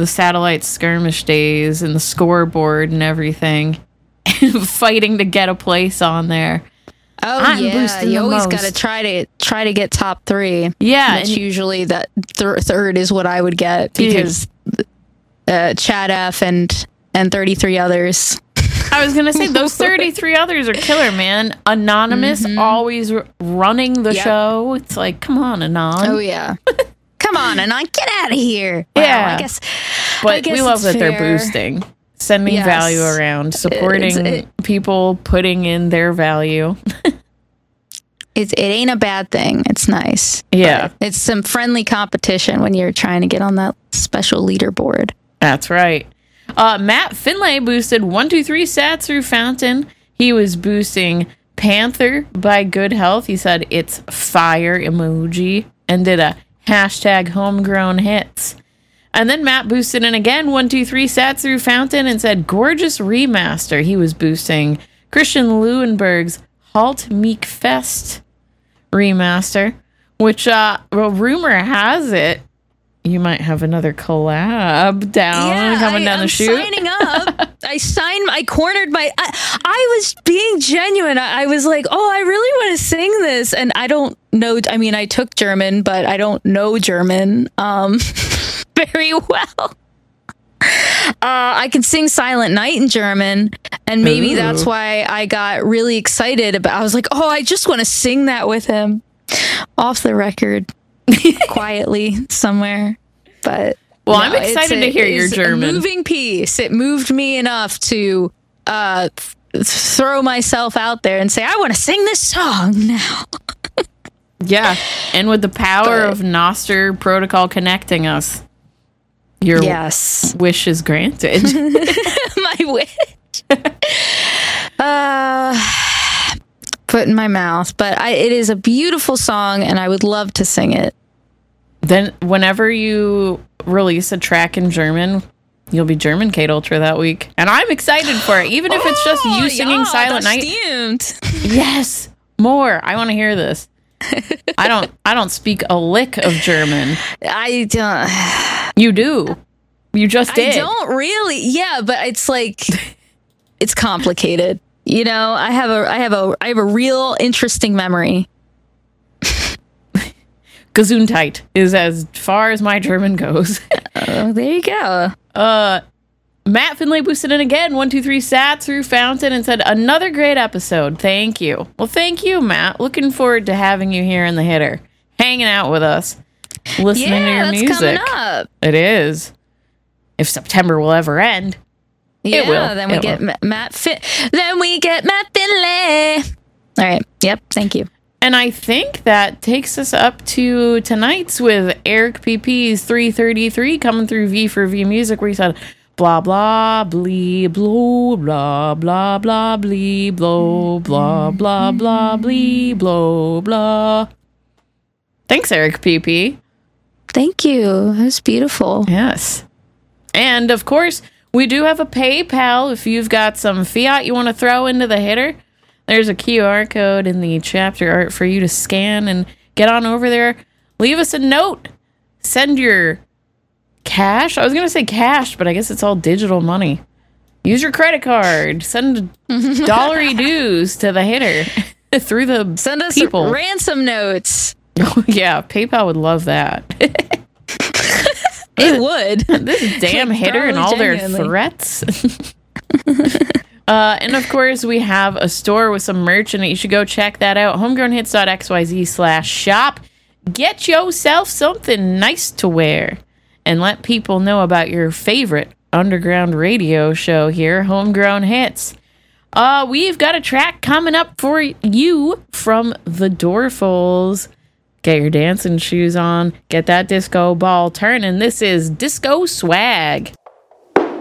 the satellite skirmish days and the scoreboard and everything, fighting to get a place on there. Oh, yeah. You always got to try to get top 3. Yeah. That's usually that third is what I would get because Chad F and 33 others. I was going to say, those 33 others are killer, man. Anonymous, always running the show. It's like, come on, Anon. Oh, yeah. Come on, Anon, get out of here. Yeah. Well, but I guess we love that fair. they're boosting, sending value around, supporting people putting in their value. It ain't a bad thing. It's nice. Yeah. But it's some friendly competition when you're trying to get on that special leaderboard. That's right. Matt Finlay boosted 123 sats through Fountain. He was boosting Panther by Good Health. He said it's fire emoji and did a hashtag homegrown hits. And then Matt boosted in again 123 sats through Fountain and said gorgeous remaster. He was boosting Christian Leuenberg's Halt Meek Fest remaster, which rumor has it you might have another collab coming down the chute. Signing up. I cornered I was being genuine. I was like, oh, I really want to sing this. And I don't know. I mean, I took German, but I don't know German very well. I can sing Silent Night in German, and maybe that's why I got really excited about. I was like, "Oh, I just want to sing that with him, off the record, quietly somewhere." But I'm excited to hear your German. A moving piece. It moved me enough to throw myself out there and say, "I want to sing this song now." Yeah, and with the power of Nostr Protocol connecting us. Your wish is granted. My wish. Put in my mouth. But it is a beautiful song, and I would love to sing it. Then whenever you release a track in German, you'll be German Kate Ultra that week. And I'm excited for it, even if it's just you singing Silent Night. Stimmt. Yes, more. I want to hear this. I don't speak a lick of German. I don't. You do. You just did. I don't really. Yeah, but it's like it's complicated. You know, I have a real interesting memory. Gesundheit is as far as my German goes. Oh, there you go. Matt Finlay boosted in again, 123 sats through Fountain and said, another great episode. Thank you. Well, thank you, Matt. Looking forward to having you here in the hitter, hanging out with us, listening to your music. Coming up. It is. If September will ever end, it will. Then we get Matt Finlay. All right. Yep. Thank you. And I think that takes us up to tonight's with Eric PP's 333 coming through V for V Music, where he said, blah, blah, blee, blow, blah, blah, blah, blee, blow, blah, blah, blah, blee, blow, blah. Thanks, Eric PP. Thank you. It was beautiful. Yes. And, of course, we do have a PayPal. If you've got some fiat you want to throw into the hitter, there's a QR code in the chapter art for you to scan and get on over there. Leave us a note. Send your cash. I was going to say cash, but I guess it's all digital money. Use your credit card. Send dollary dues to the hitter through the Send us people. Ransom notes. Oh, yeah. PayPal would love that. It would. This damn hitter and all their threats. And of course, we have a store with some merch in it. You should go check that out. homegrownhits.xyz/shop. Get yourself something nice to wear and let people know about your favorite underground radio show here, Homegrown Hits. We've got a track coming up for you from the Dorfles. Get your dancing shoes on. Get that disco ball turning. This is Disco Swag.